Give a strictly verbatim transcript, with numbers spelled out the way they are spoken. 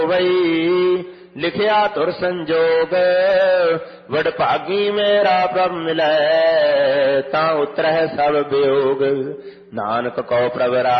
ਵਈ ਲਿਖਿਆ ਧੁਰ ਸੰਜੋਗ, ਵਡਭਾਗੀ ਮੇਰਾ ਪ੍ਰਭ ਮਿਲੈ, ਤਾਂ ਉਤਰਹਿ ਸਭ ਵਿਯੋਗ। ਨਾਨਕ ਕਉ ਪ੍ਰਭ